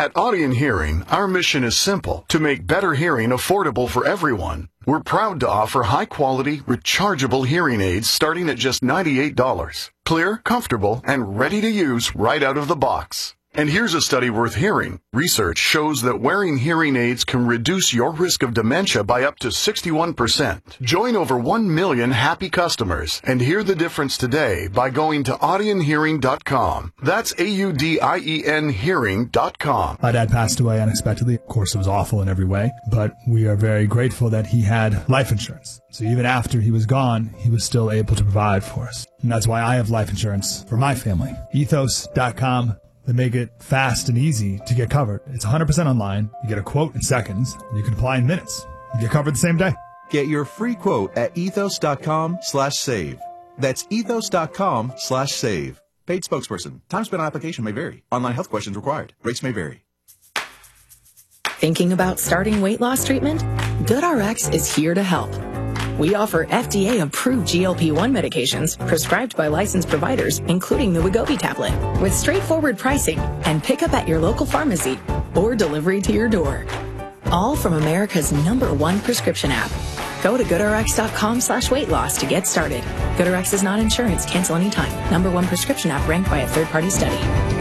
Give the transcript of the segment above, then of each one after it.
At Audion Hearing, our mission is simple: to make better hearing affordable for everyone. We're proud to offer high-quality, rechargeable hearing aids starting at just $98. Clear, comfortable, and ready to use right out of the box. And here's a study worth hearing. Research shows that wearing hearing aids can reduce your risk of dementia by up to 61%. Join over 1 million happy customers and hear the difference today by going to audionhearing.com. That's AUDIEN hearing.com. My dad passed away unexpectedly. Of course, it was awful in every way, but we are very grateful that he had life insurance. So even after he was gone, he was still able to provide for us. And that's why I have life insurance for my family. Ethos.com. They make it fast and easy to get covered. It's 100% online. You get a quote in seconds. You can apply in minutes. You get covered the same day. Get your free quote at ethos.com/save. That's ethos.com/save. Paid spokesperson. Time spent on application may vary. Online health questions required. Rates may vary. Thinking about starting weight loss treatment? GoodRx is here to help. We offer FDA-approved GLP-1 medications prescribed by licensed providers, including the Wegovy tablet, with straightforward pricing and pickup at your local pharmacy or delivery to your door. All from America's #1 prescription app. Go to GoodRx.com/weight loss to get started. GoodRx is not insurance. Cancel anytime. #1 prescription app ranked by a third-party study.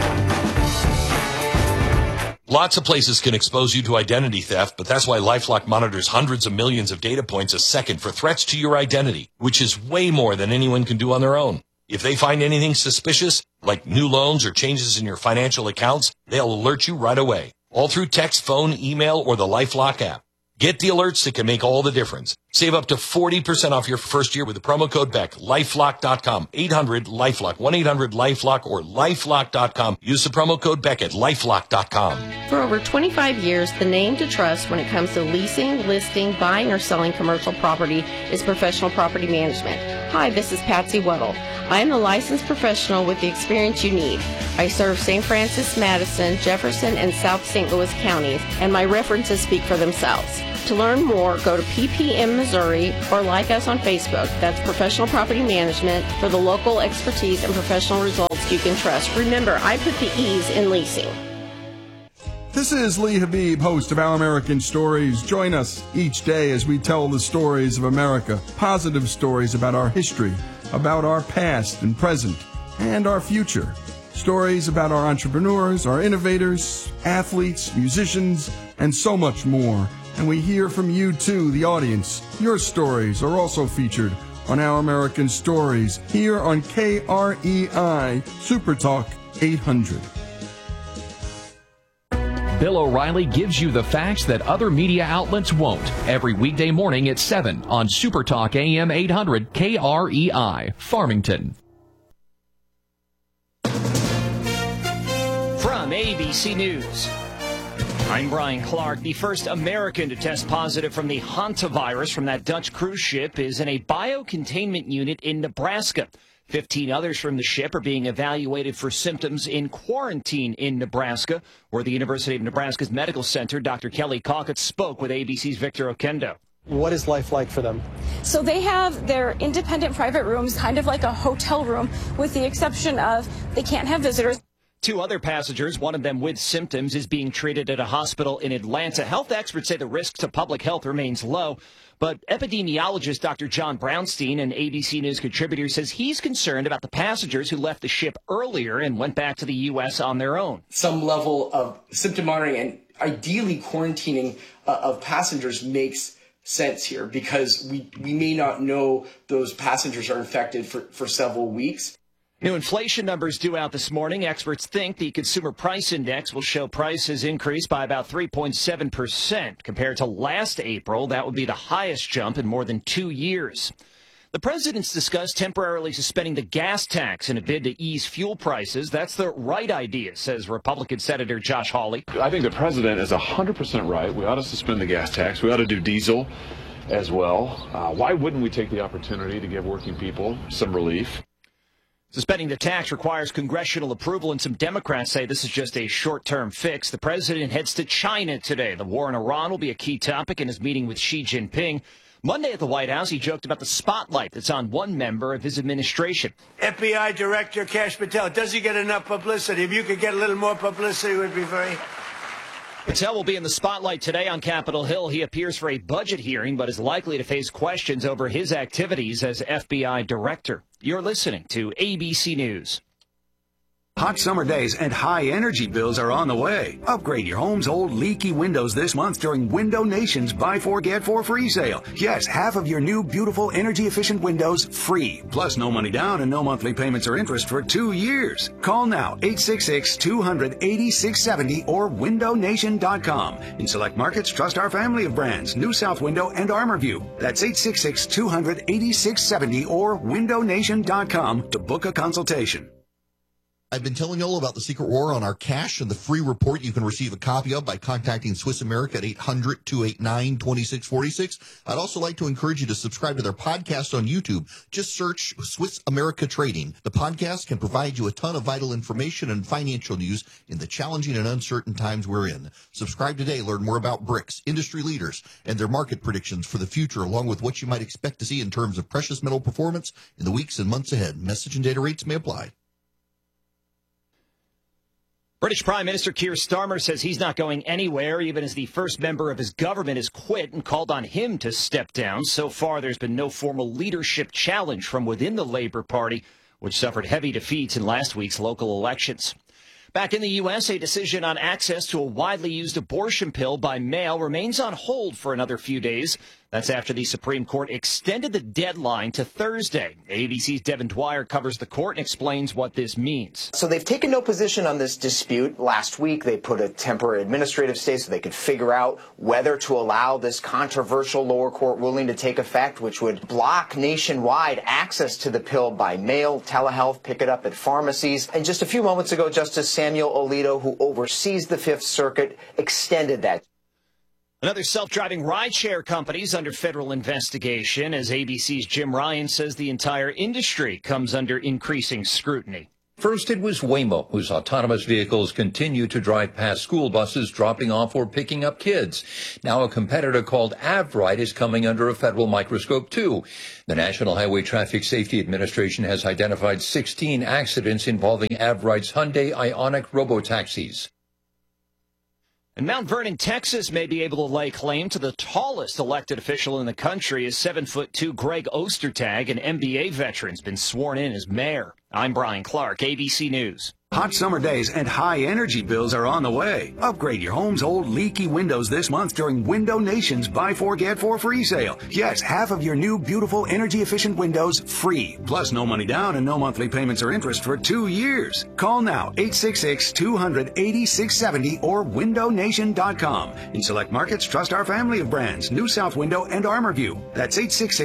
Lots of places can expose you to identity theft, but that's why LifeLock monitors hundreds of millions of data points a second for threats to your identity, which is way more than anyone can do on their own. If they find anything suspicious, like new loans or changes in your financial accounts, they'll alert you right away, all through text, phone, email, or the LifeLock app. Get the alerts that can make all the difference. Save up to 40% off your first year with the promo code BECK. LifeLock.com. 800-LifeLock. 1-800-LifeLock or LifeLock.com. Use the promo code BECK at LifeLock.com. For over 25 years, the name to trust when it comes to leasing, listing, buying, or selling commercial property is Professional Property Management. Hi, this is Patsy Weddle. I am the licensed professional with the experience you need. I serve St. Francis, Madison, Jefferson, and South St. Louis counties, and my references speak for themselves. To learn more, go to PPM Missouri or like us on Facebook. That's Professional Property Management for the local expertise and professional results you can trust. Remember, I put the E's in leasing. This is Lee Habib, host of Our American Stories. Join us each day as we tell the stories of America, positive stories about our history, about our past and present, and our future. Stories about our entrepreneurs, our innovators, athletes, musicians, and so much more. And we hear from you too, the audience. Your stories are also featured on Our American Stories here on KREI Super Talk 800. Bill O'Reilly gives you the facts that other media outlets won't. Every weekday morning at 7 on Super Talk AM 800 KREI, Farmington. From ABC News, I'm Brian Clark. The first American to test positive from the hantavirus from that Dutch cruise ship is in a biocontainment unit in Nebraska. 15 others from the ship are being evaluated for symptoms in quarantine in Nebraska, where the University of Nebraska's Medical Center, Dr. Kelly Cockett, spoke with ABC's Victor Okendo. What is life like for them? So they have their independent private rooms, kind of like a hotel room, with the exception of they can't have visitors. 2 other passengers, one of them with symptoms, is being treated at a hospital in Atlanta. Health experts say the risk to public health remains low, but epidemiologist Dr. John Brownstein, an ABC News contributor, says he's concerned about the passengers who left the ship earlier and went back to the U.S. on their own. Some level of symptom monitoring and ideally quarantining of passengers makes sense here because we may not know those passengers are infected for several weeks. New inflation numbers due out this morning. Experts think the consumer price index will show prices increase by about 3.7% compared to last April. That would be the highest jump in more than 2 years. The president's discussed temporarily suspending the gas tax in a bid to ease fuel prices. That's the right idea, says Republican Senator Josh Hawley. I think the president is 100% right. We ought to suspend the gas tax. We ought to do diesel as well. Why wouldn't we take the opportunity to give working people some relief? Suspending the tax requires congressional approval, and some Democrats say this is just a short-term fix. The president heads to China today. The war in Iran will be a key topic in his meeting with Xi Jinping. Monday at the White House, he joked about the spotlight that's on one member of his administration. FBI Director Kash Patel, does he get enough publicity? If you could get a little more publicity, it would be very Patel will be in the spotlight today on Capitol Hill. He appears for a budget hearing, but is likely to face questions over his activities as FBI director. You're listening to ABC News. Hot summer days and high energy bills are on the way. Upgrade your home's old leaky windows this month during Window Nation's Buy 4 Get 4 free sale. Yes, half of your new beautiful energy efficient windows free. Plus no money down and no monthly payments or interest for 2 years. Call now 866-200-8670 or windownation.com. In select markets, trust our family of brands, New South Window and ArmorView. That's 866-200-8670 or windownation.com to book a consultation. I've been telling you all about the secret war on our cash and the free report you can receive a copy of by contacting Swiss America at 800-289-2646. I'd also like to encourage you to subscribe to their podcast on YouTube. Just search Swiss America Trading. The podcast can provide you a ton of vital information and financial news in the challenging and uncertain times we're in. Subscribe today. Learn more about BRICS, industry leaders, and their market predictions for the future, along with what you might expect to see in terms of precious metal performance in the weeks and months ahead. Message and data rates may apply. British Prime Minister Keir Starmer says he's not going anywhere, even as the first member of his government has quit and called on him to step down. So far, there's been no formal leadership challenge from within the Labour Party, which suffered heavy defeats in last week's local elections. Back in the U.S., a decision on access to a widely used abortion pill by mail remains on hold for another few days. That's after the Supreme Court extended the deadline to Thursday. ABC's Devin Dwyer covers the court and explains what this means. So they've taken no position on this dispute. Last week, they put a temporary administrative stay so they could figure out whether to allow this controversial lower court ruling to take effect, which would block nationwide access to the pill by mail, telehealth, pick it up at pharmacies. And just a few moments ago, Justice Samuel Alito, who oversees the Fifth Circuit, extended that. Another self-driving rideshare company is under federal investigation as ABC's Jim Ryan says the entire industry comes under increasing scrutiny. First, it was Waymo, whose autonomous vehicles continue to drive past school buses, dropping off or picking up kids. Now a competitor called Avride is coming under a federal microscope, too. The National Highway Traffic Safety Administration has identified 16 accidents involving Avride's Hyundai Ioniq robotaxis. And Mount Vernon, Texas may be able to lay claim to the tallest elected official in the country as 7'2" Greg Ostertag, an NBA veteran, has been sworn in as mayor. I'm Brian Clark, ABC News. Hot summer days and high energy bills are on the way. Upgrade your home's old leaky windows this month during Window Nation's Buy 4 Get 4 free sale. Yes, half of your new beautiful energy efficient windows free. Plus no money down and no monthly payments or interest for 2 years. Call now 866-200-8670 or windownation.com. In select markets, trust our family of brands, New South Window and ArmorView. That's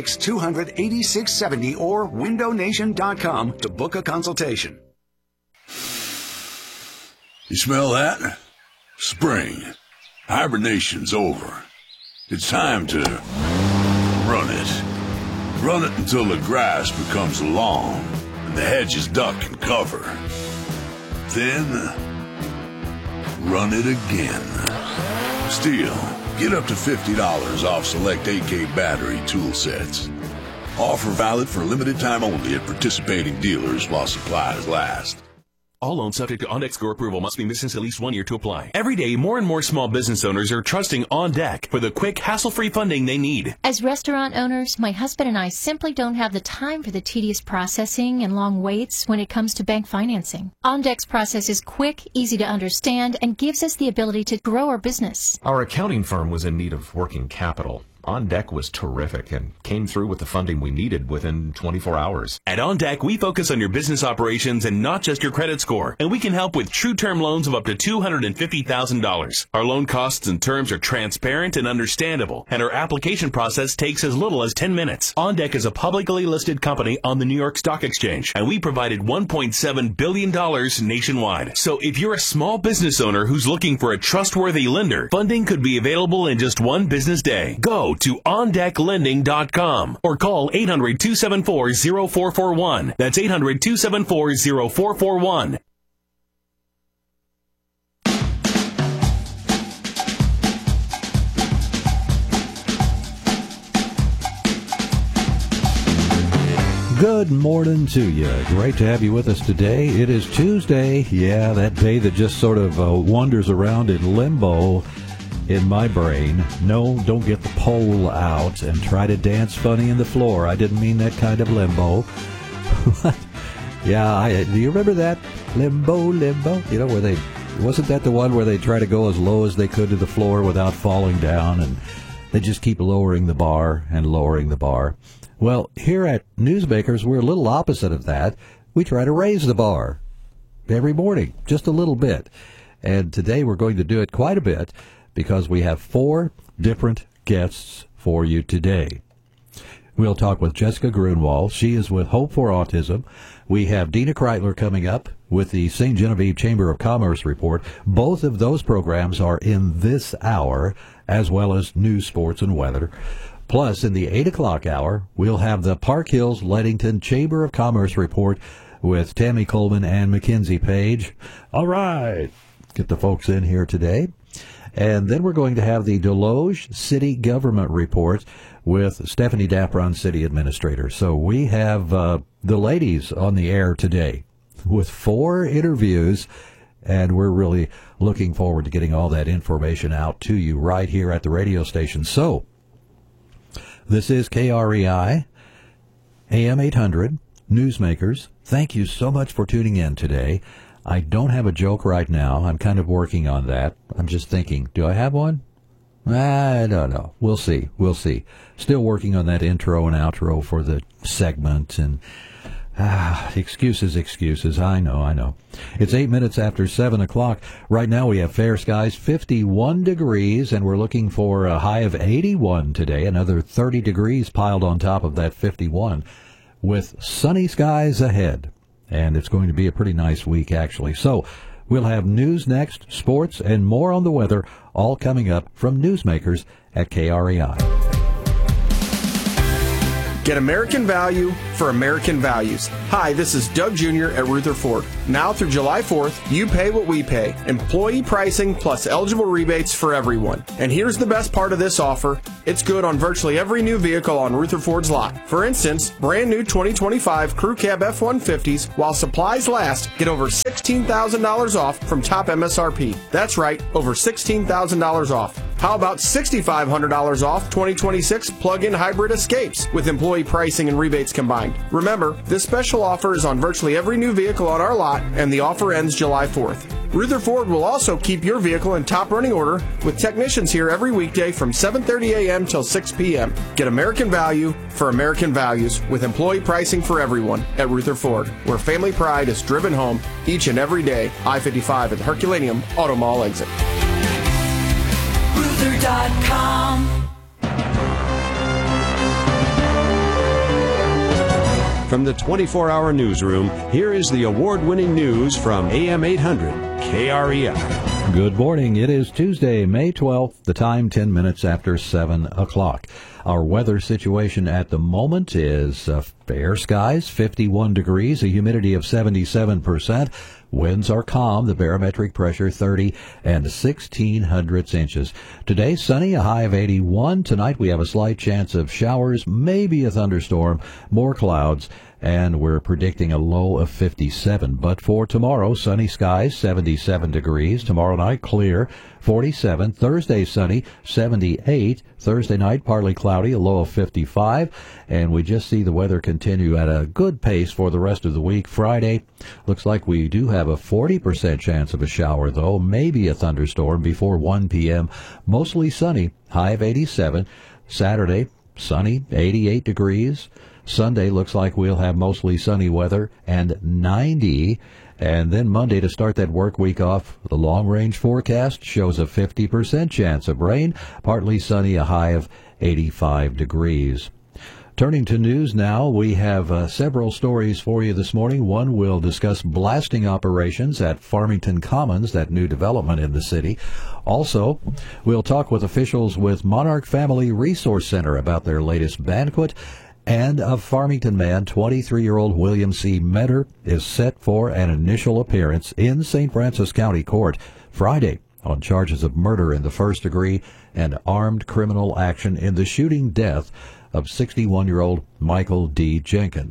866-200-8670 or windownation.com to book a consultation. You smell that? Spring. Hibernation's over. It's time to run it. Run it until the grass becomes long and the hedges duck and cover. Then, run it again. Still, get up to $50 off select AK battery tool sets. Offer valid for a limited time only at participating dealers while supplies last. All loans subject to OnDeck score approval must be missed since at least 1 year to apply. Every day, more and more small business owners are trusting OnDeck for the quick, hassle-free funding they need. As restaurant owners, my husband and I simply don't have the time for the tedious processing and long waits when it comes to bank financing. OnDeck's process is quick, easy to understand, and gives us the ability to grow our business. Our accounting firm was in need of working capital. OnDeck was terrific and came through with the funding we needed within 24 hours. At OnDeck, we focus on your business operations and not just your credit score, and we can help with true term loans of up to $250,000. Our loan costs and terms are transparent and understandable, and our application process takes as little as 10 minutes. OnDeck is a publicly listed company on the New York Stock Exchange, and we provided $1.7 billion nationwide. So if you're a small business owner who's looking for a trustworthy lender, funding could be available in just one business day. Go to OnDeckLending.com or call 800-274-0441. That's 800-274-0441. Good morning to you. Great to have you with us today. It is Tuesday. Yeah, that day that just sort of wanders around in limbo in my brain. No, don't get the pole out and try to dance funny in the floor. I didn't mean that kind of limbo. Yeah, do you remember that? Limbo? You know, wasn't that the one where they try to go as low as they could to the floor without falling down, and they just keep lowering the bar and lowering the bar? Well, here at Newsmakers, we're a little opposite of that. We try to raise the bar every morning, just a little bit. And today we're going to do it quite a bit because we have 4 different guests for you today. We'll talk with Jessica Grunwald. She is with Hope for Autism. We have Dina Kreitler coming up with the St. Genevieve Chamber of Commerce report. Both of those programs are in this hour, as well as news, sports, and weather. Plus, in the 8 o'clock hour, we'll have the Park Hills Leadington Chamber of Commerce report with Tammy Coleman and Mackenzie Page. All right. Get the folks in here today. And then we're going to have the Deloge City Government report with Stephanie Dapron, City Administrator. So we have the ladies on the air today with 4 interviews, and we're really looking forward to getting all that information out to you right here at the radio station. So this is KREI, AM 800, Newsmakers. Thank you so much for tuning in today. I don't have a joke right now. I'm kind of working on that. I'm just thinking, do I have one? I don't know. We'll see. Still working on that intro and outro for the segment, and excuses. I know. It's 8 minutes after 7 o'clock. Right now we have fair skies, 51 degrees, and we're looking for a high of 81 today. Another 30 degrees piled on top of that 51 with sunny skies ahead. And it's going to be a pretty nice week, actually. So we'll have news next, sports, and more on the weather, all coming up from Newsmakers at KREI. Get American value for American values. Hi, this is Doug Jr. at Rutherford. Now through July 4th, you pay what we pay. Employee pricing plus eligible rebates for everyone. And here's the best part of this offer. It's good on virtually every new vehicle on Rutherford's lot. For instance, brand new 2025 Crew Cab F-150s, while supplies last, get over $16,000 off from top MSRP. That's right, over $16,000 off. How about $6,500 off 2026 plug-in hybrid Escapes with employee pricing and rebates combined? Remember, this special offer is on virtually every new vehicle on our lot, and the offer ends July 4th. Rutherford will also keep your vehicle in top running order with technicians here every weekday from 7:30 a.m. till 6 p.m. Get American value for American values with employee pricing for everyone at Rutherford, where family pride is driven home each and every day. I-55 at the Herculaneum Auto Mall exit. Ruther.com. From the 24-hour newsroom, here is the award-winning news from AM 800 KREI. Good morning. It is Tuesday, May 12th, the time 10 minutes after 7 o'clock. Our weather situation at the moment is fair skies, 51 degrees, a humidity of 77%. Winds are calm, the barometric pressure 30 and 1/1600 inches. Today, sunny, a high of 81. Tonight, we have a slight chance of showers, maybe a thunderstorm, more clouds, and we're predicting a low of 57. But for tomorrow, sunny skies, 77 degrees. Tomorrow night, clear, 47. Thursday, sunny, 78. Thursday night, partly cloudy, a low of 55. And we just see the weather continue at a good pace for the rest of the week. Friday, looks like we do have a 40% chance of a shower, though, maybe a thunderstorm before 1 p.m. Mostly sunny, high of 87. Saturday, sunny, 88 degrees. Sunday looks like we'll have mostly sunny weather and 90. And then Monday, to start that work week off, the long-range forecast shows a 50% chance of rain, partly sunny, a high of 85 degrees. Turning to news now, we have several stories for you this morning. One will discuss blasting operations at Farmington Commons, that new development in the city. Also, we'll talk with officials with Monarch Family Resource Center about their latest banquet. And a Farmington man, 23-year-old William C. Metter, is set for an initial appearance in St. Francis County Court Friday on charges of murder in the first degree and armed criminal action in the shooting death of 61-year-old Michael D. Jenkins.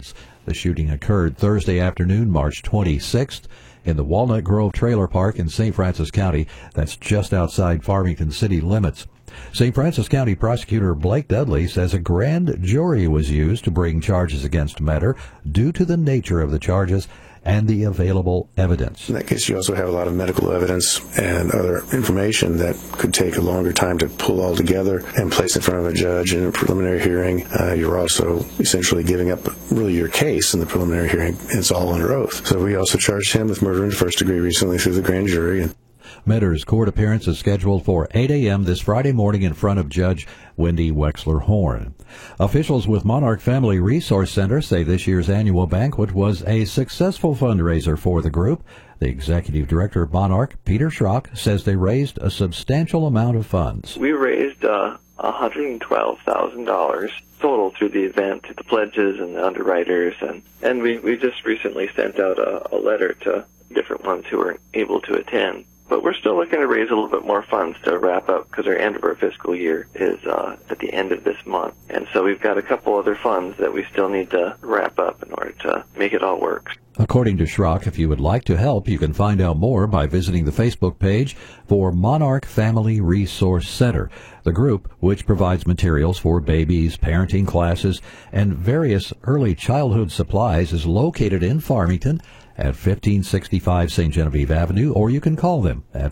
The shooting occurred Thursday afternoon, March 26th, in the Walnut Grove Trailer Park in St. Francis County. That's just outside Farmington city limits. St. Francis County Prosecutor Blake Dudley says a grand jury was used to bring charges against Metter due to the nature of the charges and the available evidence. In that case, you also have a lot of medical evidence and other information that could take a longer time to pull all together and place in front of a judge in a preliminary hearing. You're also essentially giving up really your case in the preliminary hearing, and it's all under oath. So we also charged him with murder in the first degree recently through the grand jury. Metter's court appearance is scheduled for 8 a.m. this Friday morning in front of Judge Wendy Wexler Horn. Officials with Monarch Family Resource Center say this year's annual banquet was a successful fundraiser for the group. The executive director of Monarch, Peter Schrock, says they raised a substantial amount of funds. We raised $112,000 total through the event, the pledges and the underwriters, and we just recently sent out a letter to different ones who were able to attend. But we're still looking to raise a little bit more funds to wrap up because our end of our fiscal year is at the end of this month. And so we've got a couple other funds that we still need to wrap up in order to make it all work. According to Schrock, if you would like to help, you can find out more by visiting the Facebook page for Monarch Family Resource Center, the group which provides materials for babies, parenting classes, and various early childhood supplies, is located in Farmington at 1565 St. Genevieve Avenue, or you can call them at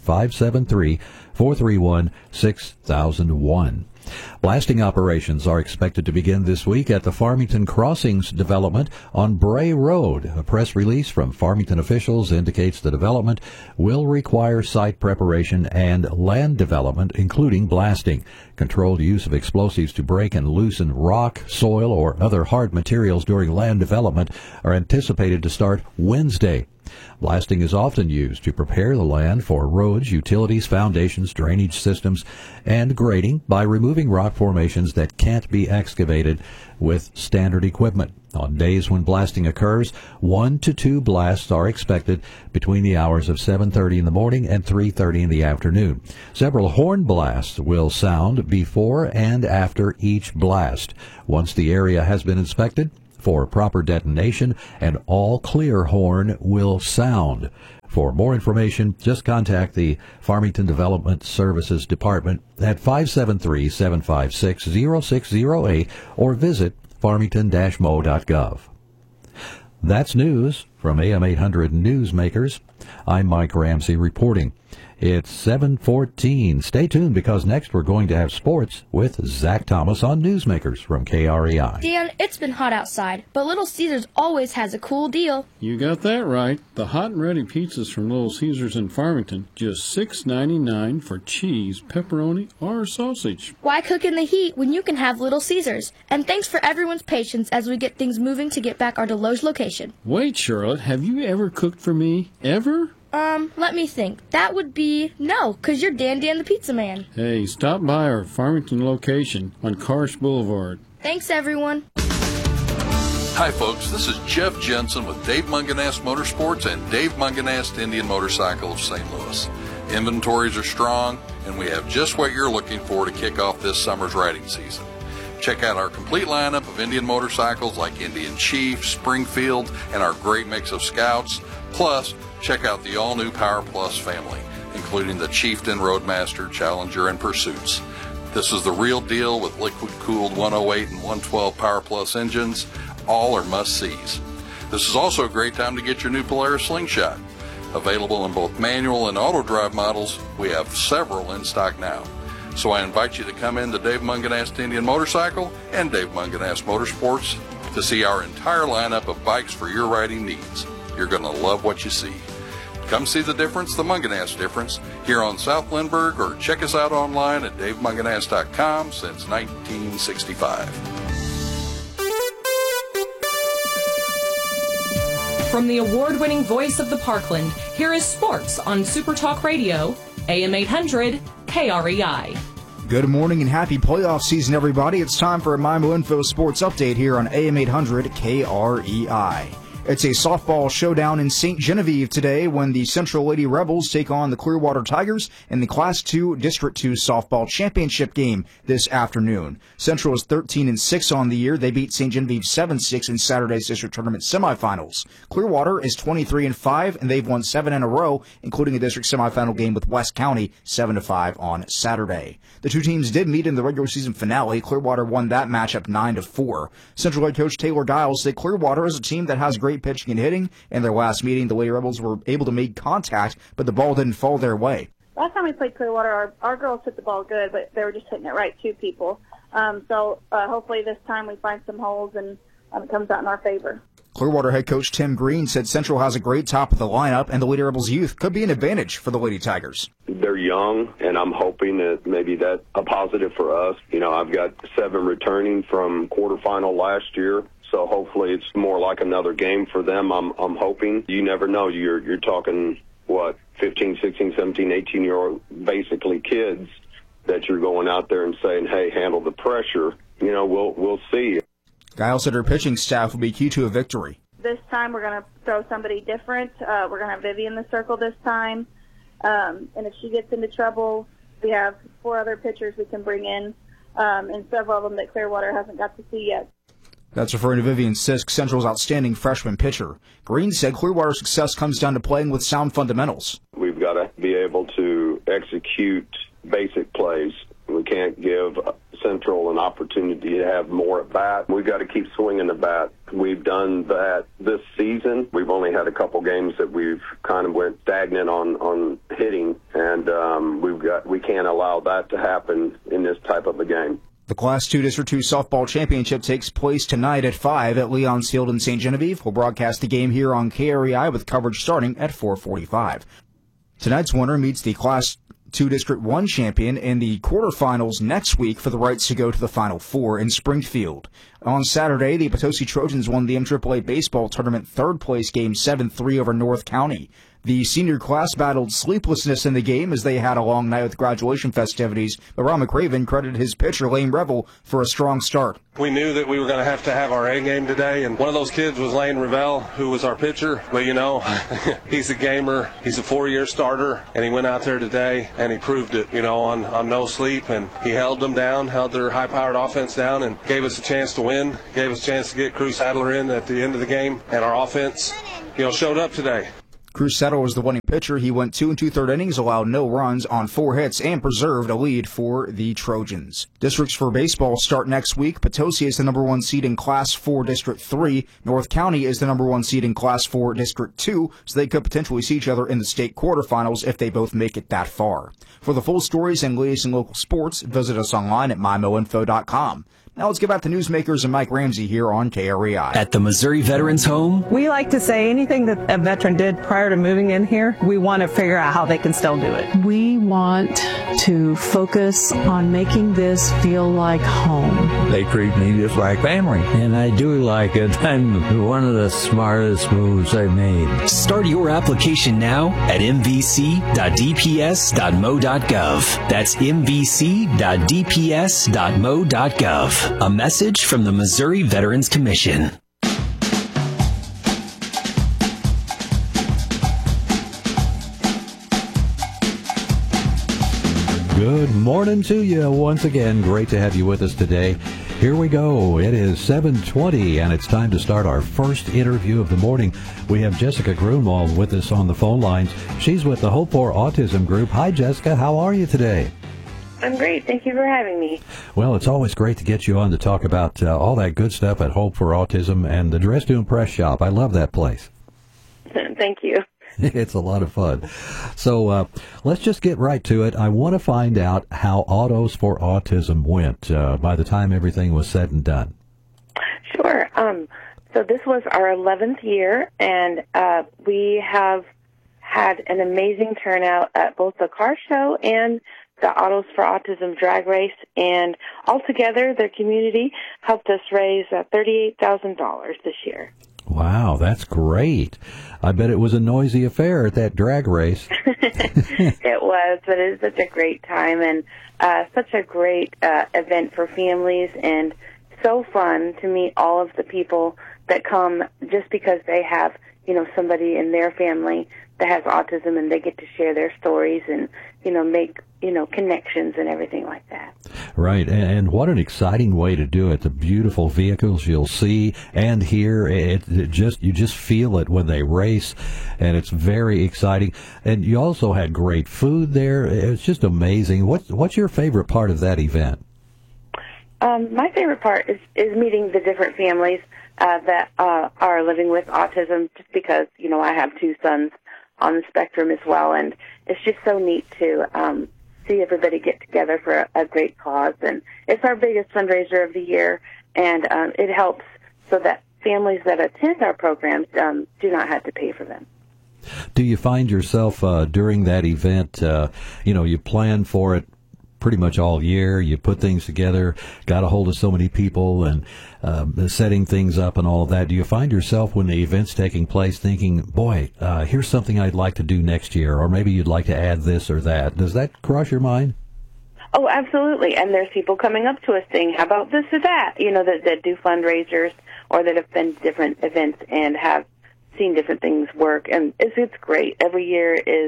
573-431-6001. Blasting operations are expected to begin this week at the Farmington Crossings development on Bray Road. A press release from Farmington officials indicates the development will require site preparation and land development, including blasting. Controlled use of explosives to break and loosen rock, soil, or other hard materials during land development are anticipated to start Wednesday. Blasting is often used to prepare the land for roads, utilities, foundations, drainage systems, and grading by removing rock formations that can't be excavated with standard equipment. On days when blasting occurs, 1 to 2 blasts are expected between the hours of 7:30 in the morning and 3:30 in the afternoon. Several horn blasts will sound before and after each blast. Once the area has been inspected for proper detonation, an all-clear horn will sound. For more information, just contact the Farmington Development Services Department at 573-756-0608 or visit farmington-mo.gov. That's news from AM 800 Newsmakers. I'm Mike Ramsey reporting. It's 7:14. Stay tuned because next we're going to have sports with Zach Thomas on Newsmakers from KREI. Dan, it's been hot outside, but Little Caesars always has a cool deal. You got that right. The hot and ready pizzas from Little Caesars in Farmington, just $6.99 for cheese, pepperoni, or sausage. Why cook in the heat when you can have Little Caesars? And thanks for everyone's patience as we get things moving to get back our Deloge location. Wait, Charlotte, have you ever cooked for me? Ever? Let me think. That would be no, 'cause you're Dan the Pizza Man. Hey, stop by our Farmington location on Karsh Boulevard. Thanks, everyone. Hi, folks. This is Jeff Jensen with Dave Munganast Motorsports and Dave Munganast Indian Motorcycle of St. Louis. Inventories are strong, and we have just what you're looking for to kick off this summer's riding season. Check out our complete lineup of Indian motorcycles like Indian Chief, Springfield, and our great mix of Scouts. Plus, check out the all-new Power Plus family, including the Chieftain, Roadmaster, Challenger, and Pursuits. This is the real deal with liquid-cooled 108 and 112 Power Plus engines. All are must-sees. This is also a great time to get your new Polaris Slingshot. Available in both manual and auto-drive models, we have several in stock now. So I invite you to come in to Dave Munganast Indian Motorcycle and Dave Munganast Motorsports to see our entire lineup of bikes for your riding needs. You're going to love what you see. Come see the difference, the Munganast difference, here on South Lindbergh, or check us out online at davemunganast.com since 1965. From the award-winning voice of the Parkland, here is sports on Super Talk Radio, AM 800, KREI. Good morning and happy playoff season, everybody. It's time for a MyMo Info Sports Update here on AM 800 KREI. It's a softball showdown in St. Genevieve today when the Central Lady Rebels take on the Clearwater Tigers in the Class 2 District 2 softball championship game this afternoon. Central is 13-6 on the year. They beat St. Genevieve 7-6 in Saturday's district tournament semifinals. Clearwater is 23-5, and they've won 7 in a row, including a district semifinal game with West County 7-5 on Saturday. The two teams did meet in the regular season finale. Clearwater won that matchup 9-4. Central head coach Taylor Giles said Clearwater is a team that has great pitching and hitting. In their last meeting, the Lady Rebels were able to make contact, but the ball didn't fall their way. Last time we played Clearwater, our girls hit the ball good, but they were just hitting it right to people. So hopefully this time we find some holes and it comes out in our favor. Clearwater head coach Tim Green said Central has a great top of the lineup, and the Lady Rebels youth could be an advantage for the Lady Tigers. They're young, and I'm hoping that maybe that's a positive for us. You know, I've got 7 returning from quarterfinal last year. So hopefully it's more like another game for them. I'm hoping. You never know. You're talking, 15, 16, 17, 18-year-old basically kids that you're going out there and saying, hey, handle the pressure. You know, we'll see. Giles said her pitching staff will be key to a victory. This time we're going to throw somebody different. We're going to have Vivi in the circle this time. And if she gets into trouble, we have 4 other pitchers we can bring in, and several of them that Clearwater hasn't got to see yet. That's referring to Vivian Sisk, Central's outstanding freshman pitcher. Green said Clearwater's success comes down to playing with sound fundamentals. We've got to be able to execute basic plays. We can't give Central an opportunity to have more at bat. We've got to keep swinging the bat. We've done that this season. We've only had a couple games that we've kind of went stagnant on hitting, and we can't allow that to happen in this type of a game. The Class 2 District 2 softball championship takes place tonight at 5 at Leon's Field in St. Genevieve. We'll broadcast the game here on KREI with coverage starting at 4:45. Tonight's winner meets the Class 2 District 1 champion in the quarterfinals next week for the rights to go to the Final Four in Springfield. On Saturday, the Potosi Trojans won the MAAA baseball tournament third-place game 7-3 over North County. The senior class battled sleeplessness in the game as they had a long night with graduation festivities, but Ron McRaven credited his pitcher, Lane Revel, for a strong start. We knew that we were going to have our A game today, and one of those kids was Lane Revel, who was our pitcher. But, you know, he's a gamer. He's a 4-year starter, and he went out there today, and he proved it, you know, on no sleep, and he held them down, held their high-powered offense down, and gave us a chance to win, gave us a chance to get Cruz Sadler in at the end of the game, and our offense, you know, showed up today. Cruz Sadler was the winning pitcher. He went 2 2/3 innings, allowed no runs on 4 hits, and preserved a lead for the Trojans. Districts for baseball start next week. Potosi is the number 1 seed in Class 4 District 3. North County is the number 1 seed in Class 4 District 2, so they could potentially see each other in the state quarterfinals if they both make it that far. For the full stories and latest in local sports, visit us online at mymoinfo.com. Now let's get back to newsmakers and Mike Ramsey here on KREI. At the Missouri Veterans Home, we like to say anything that a veteran did prior to moving in here, we want to figure out how they can still do it. We want to focus on making this feel like home. They treat me just like family, and I do like it. I'm one of the smartest moves I've made. Start your application now at mvc.dps.mo.gov. That's mvc.dps.mo.gov. A message from the Missouri Veterans Commission. Good morning to you once again. Great to have you with us today. Here we go. It is 7:20, and it's time to start our first interview of the morning. We have Jessica Grunwald with us on the phone lines. She's with the Hope for Autism Group. Hi, Jessica. How are you today? I'm great. Thank you for having me. Well, it's always great to get you on to talk about all that good stuff at Hope for Autism and the Dress to Impress shop. I love that place. Thank you. It's a lot of fun. So let's just get right to it. I want to find out how Autos for Autism went by the time everything was said and done. Sure. So this was our 11th year, and we have had an amazing turnout at both the car show and the Autos for Autism drag race, and altogether the community helped us raise $38,000 this year. Wow, that's great. I bet it was a noisy affair at that drag race. It was, but it was such a great time and such a great event for families, and so fun to meet all of the people that come just because they have, somebody in their family that has autism, and they get to share their stories and, make, connections and everything like that. Right, and what an exciting way to do it. The beautiful vehicles you'll see and hear, you just feel it when they race, and it's very exciting. And you also had great food there. It's just amazing. What's your favorite part of that event? My favorite part is meeting the different families that are living with autism, just because, I have two sons on the spectrum as well, and it's just so neat to see everybody get together for a great cause. And it's our biggest fundraiser of the year, and it helps so that families that attend our programs do not have to pay for them. Do you find yourself during that event, you plan for it pretty much all year, you put things together, got a hold of so many people and setting things up and all of that. Do you find yourself when the event's taking place thinking, boy, here's something I'd like to do next year, or maybe you'd like to add this or that? Does that cross your mind? Oh, absolutely. And there's people coming up to us saying, how about this or that, that do fundraisers or that have been to different events and have seen different things work. And it's great. Every year is,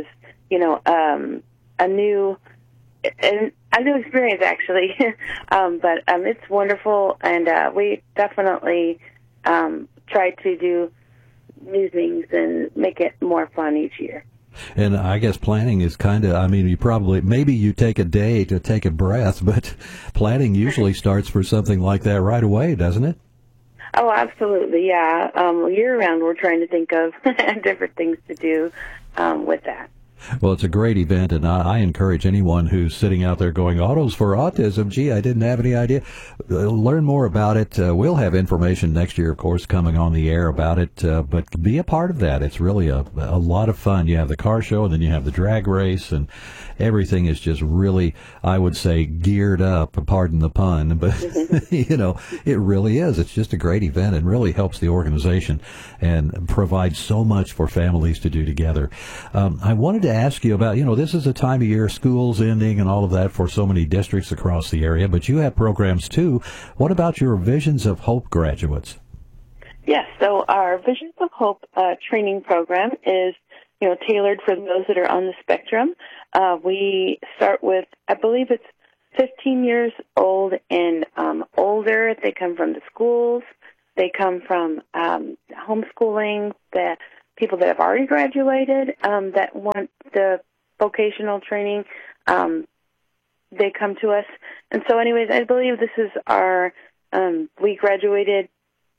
a new experience, actually. But it's wonderful, and we definitely try to do new things and make it more fun each year. And I guess planning is maybe you take a day to take a breath, but planning usually starts for something like that right away, doesn't it? Oh, absolutely, yeah. Year-round, we're trying to think of different things to do with that. Well, it's a great event, and I encourage anyone who's sitting out there going, Autos for Autism, gee, I didn't have any idea. Learn more about it. We'll have information next year, of course, coming on the air about it, but be a part of that. It's really a lot of fun. You have the car show, and then you have the drag race, and everything is just really, I would say, geared up, pardon the pun, but, it really is. It's just a great event and really helps the organization and provides so much for families to do together. I wanted to ask you about, this is a time of year, school's ending and all of that for so many districts across the area, but you have programs too. What about your Visions of Hope graduates? Yes, so our Visions of Hope training program is, tailored for those that are on the spectrum. We start with, I believe it's 15 years old and older. They come from the schools. They come from homeschooling, the people that have already graduated that want the vocational training. They come to us. And so anyways, I believe this is our, we graduated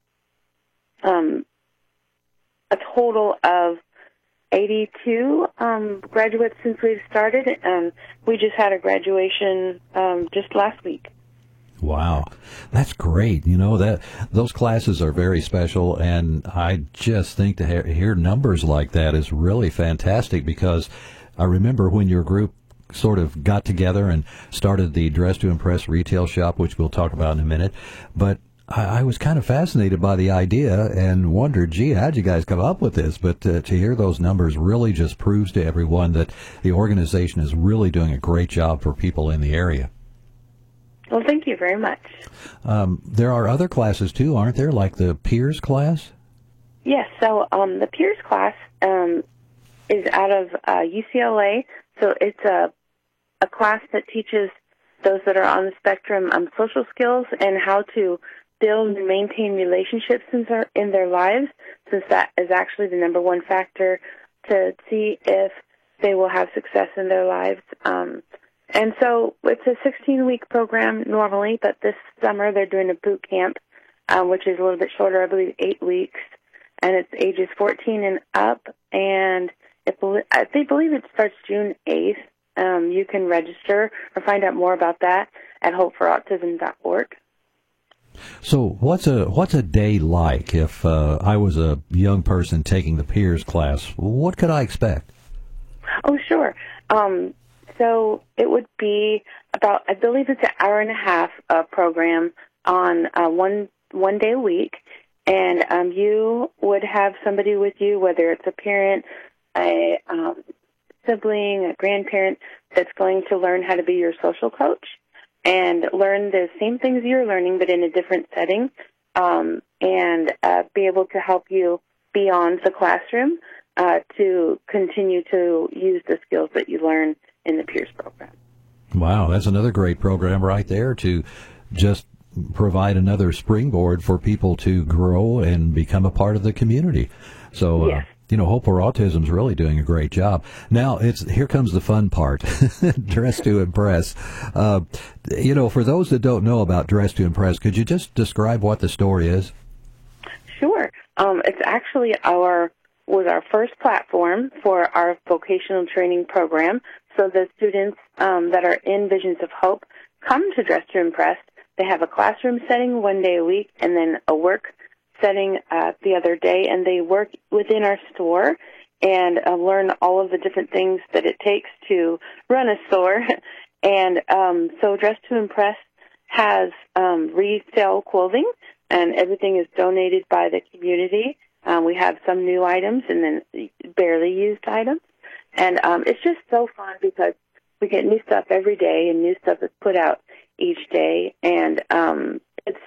a total of 82 graduates since we've started. We just had a graduation just last week. Wow, that's great. Those classes are very special, and I just think to hear numbers like that is really fantastic, because I remember when your group sort of got together and started the Dress to Impress retail shop, which we'll talk about in a minute, but I was kind of fascinated by the idea and wondered, gee, how'd you guys come up with this? But to hear those numbers really just proves to everyone that the organization is really doing a great job for people in the area. Well, thank you very much. There are other classes, too, aren't there, like the Peers class? Yes, so the Peers class is out of UCLA, so it's a class that teaches those that are on the spectrum social skills and how to build and maintain relationships in their lives, since that is actually the number one factor to see if they will have success in their lives. And so it's a 16-week program normally, but this summer they're doing a boot camp, which is a little bit shorter, I believe 8 weeks, and it's ages 14 and up, and they believe it starts June 8th. You can register or find out more about that at hopeforautism.org. So what's a day like if I was a young person taking the Peers class? What could I expect? Oh, sure. So it would be about, I believe it's an hour and a half program on one day a week, and you would have somebody with you, whether it's a parent, a sibling, a grandparent, that's going to learn how to be your social coach and learn the same things you're learning, but in a different setting. and be able to help you beyond the classroom to continue to use the skills that you learn in the Peers program. Wow, that's another great program right there to just provide another springboard for people to grow and become a part of the community. So, yes. Hope for Autism is really doing a great job. Now, here comes the fun part, Dress to Impress. For those that don't know about Dress to Impress, could you just describe what the store is? Sure. It's actually was our first platform for our vocational training program. So the students that are in Visions of Hope come to Dress to Impress. They have a classroom setting one day a week and then a work setting the other day, and they work within our store and learn all of the different things that it takes to run a store. And so Dress to Impress has resale clothing, and everything is donated by the community. We have some new items and then barely used items. And it's just so fun because we get new stuff every day, and new stuff is put out each day. And it's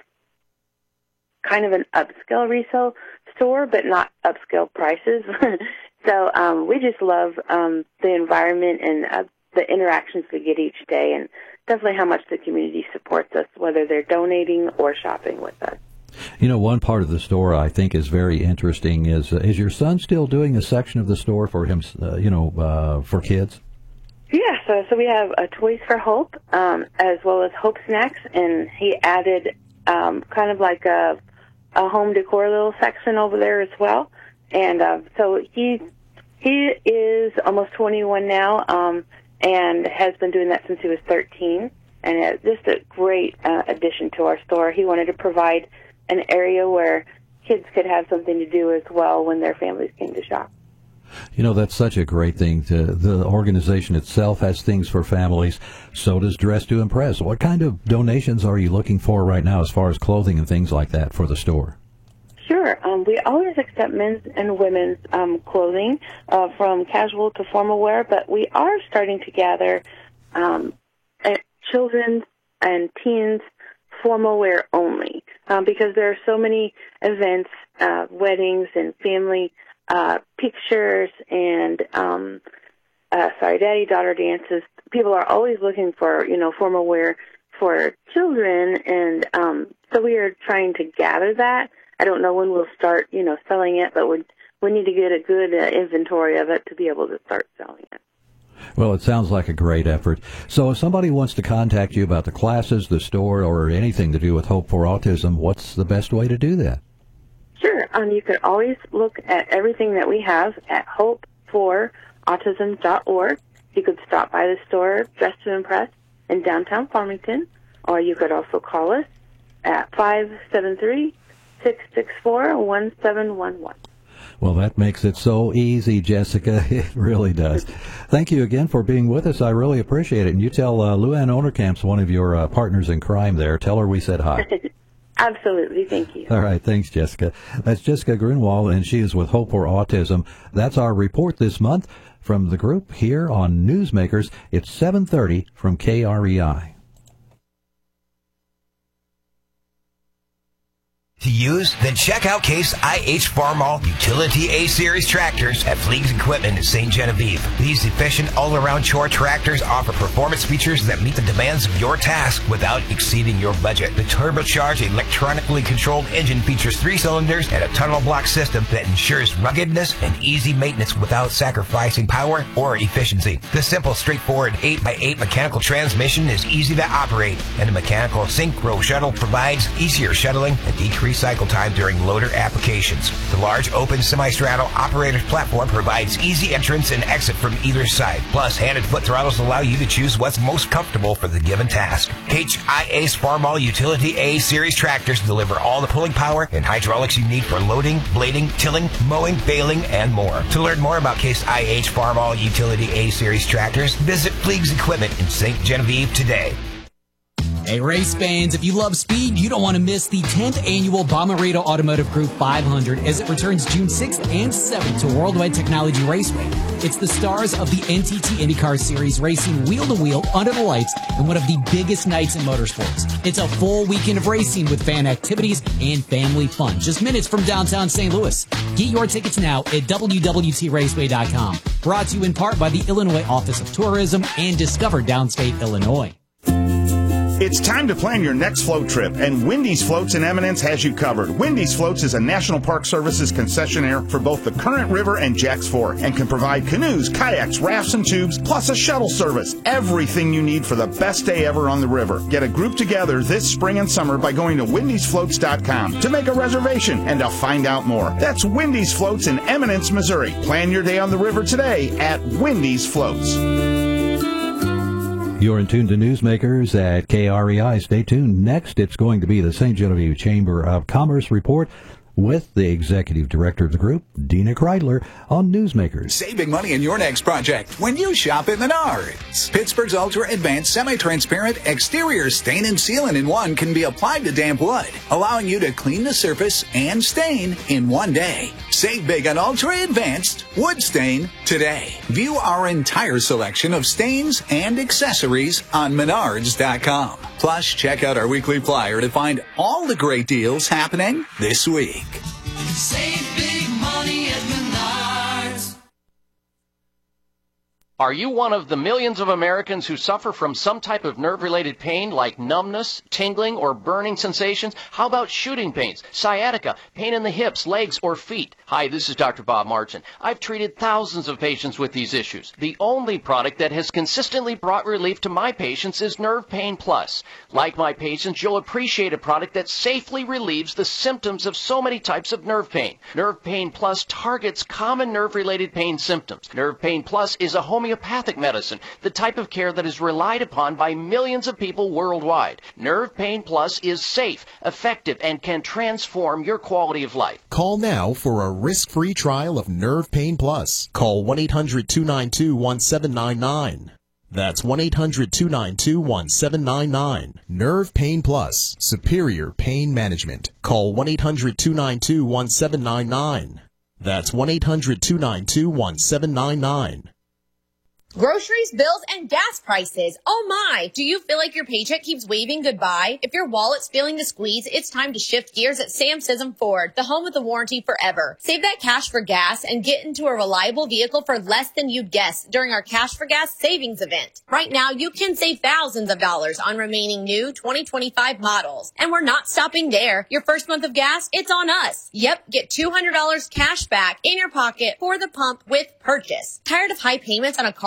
kind of an upscale resale store, but not upscale prices. So we just love the environment and the interactions we get each day, and definitely how much the community supports us, whether they're donating or shopping with us. One part of the store I think is very interesting is your son still doing a section of the store for him, for kids? Yeah, so we have Toys for Hope, as well as Hope Snacks, and he added kind of like a home decor little section over there as well. And so he is almost 21 now, and has been doing that since he was 13, and it's just a great addition to our store. He wanted to provide an area where kids could have something to do as well when their families came to shop. That's such a great thing. The organization itself has things for families. So does Dress to Impress. What kind of donations are you looking for right now as far as clothing and things like that for the store? Sure. We always accept men's and women's clothing, from casual to formal wear, but we are starting to gather children's and teens formal wear only, because there are so many events, weddings and family pictures and daddy-daughter dances. People are always looking for, formal wear for children, and so we are trying to gather that. I don't know when we'll start, selling it, but we need to get a good inventory of it to be able to start selling it. Well, it sounds like a great effort. So if somebody wants to contact you about the classes, the store, or anything to do with Hope for Autism, what's the best way to do that? Sure. You can always look at everything that we have at hopeforautism.org. You could stop by the store, Dress to Impress, in downtown Farmington, or you could also call us at 573-664-1711. Well, that makes it so easy, Jessica. It really does. Thank you again for being with us. I really appreciate it. And you tell Luann Onerkamp's one of your partners in crime there. Tell her we said hi. Absolutely. Thank you. All right. Thanks, Jessica. That's Jessica Grunwald, and she is with Hope for Autism. That's our report this month from the group here on Newsmakers. It's 7:30 from KREI. To use? Then check out Case IH Farmall Utility A-Series tractors at Fleegs Equipment in St. Genevieve. These efficient all-around chore tractors offer performance features that meet the demands of your task without exceeding your budget. The turbocharged electronically controlled engine features 3 cylinders and a tunnel block system that ensures ruggedness and easy maintenance without sacrificing power or efficiency. The simple, straightforward 8x8 mechanical transmission is easy to operate, and the mechanical synchro shuttle provides easier shuttling and decreased cycle time during loader applications. The large open semi-straddle operator's platform provides easy entrance and exit from either side. Plus, hand and foot throttles allow you to choose what's most comfortable for the given task. HIA's Farmall Utility A-Series tractors deliver all the pulling power and hydraulics you need for loading, blading, tilling, mowing, baling, and more. To learn more about Case IH Farmall Utility A-Series tractors, visit Fleegs Equipment in St. Genevieve today. Hey, race fans, if you love speed, you don't want to miss the 10th annual Bomarito Automotive Group 500 as it returns June 6th and 7th to Worldwide Technology Raceway. It's the stars of the NTT IndyCar Series racing wheel to wheel under the lights in one of the biggest nights in motorsports. It's a full weekend of racing with fan activities and family fun. Just minutes from downtown St. Louis. Get your tickets now at WWTRaceway.com. Brought to you in part by the Illinois Office of Tourism and Discover Downstate Illinois. It's time to plan your next float trip, and Wendy's Floats in Eminence has you covered. Wendy's Floats is a National Park Services concessionaire for both the Current River and Jacks Fork and can provide canoes, kayaks, rafts, and tubes, plus a shuttle service. Everything you need for the best day ever on the river. Get a group together this spring and summer by going to wendysfloats.com to make a reservation and to find out more. That's Wendy's Floats in Eminence, Missouri. Plan your day on the river today at Wendy's Floats. You're in tune to Newsmakers at KREI. Stay tuned. Next, it's going to be the St. Genevieve Chamber of Commerce report with the executive director of the group, Dina Kreidler, on Newsmakers. Save big money in your next project when you shop at Menards. Pittsburgh's Ultra Advanced Semi-Transparent Exterior Stain and Seal-in-1 can be applied to damp wood, allowing you to clean the surface and stain in one day. Save big on Ultra Advanced Wood Stain today. View our entire selection of stains and accessories on Menards.com. Plus, check out our weekly flyer to find all the great deals happening this week. Save big money at Menards. Are you one of the millions of Americans who suffer from some type of nerve-related pain like numbness, tingling, or burning sensations? How about shooting pains, sciatica, pain in the hips, legs, or feet? Hi, this is Dr. Bob Martin. I've treated thousands of patients with these issues. The only product that has consistently brought relief to my patients is Nerve Pain Plus. Like my patients, you'll appreciate a product that safely relieves the symptoms of so many types of nerve pain. Nerve Pain Plus targets common nerve-related pain symptoms. Nerve Pain Plus is a homeopathic medicine, the type of care that is relied upon by millions of people worldwide. Nerve Pain Plus is safe, effective, and can transform your quality of life. Call now for a risk-free trial of Nerve Pain Plus. Call 1-800-292-1799. That's 1-800-292-1799. Nerve Pain Plus. Superior Pain Management. Call 1-800-292-1799. That's 1-800-292-1799. Groceries, bills, and gas prices. Oh my! Do you feel like your paycheck keeps waving goodbye? If your wallet's feeling the squeeze, it's time to shift gears at Sam Sism Ford, the home of the warranty forever. Save that cash for gas and get into a reliable vehicle for less than you'd guess during our Cash for Gas savings event. Right now, you can save thousands of dollars on remaining new 2025 models. And we're not stopping there. Your first month of gas, it's on us. Yep, get $200 cash back in your pocket for the pump with purchase. Tired of high payments on a car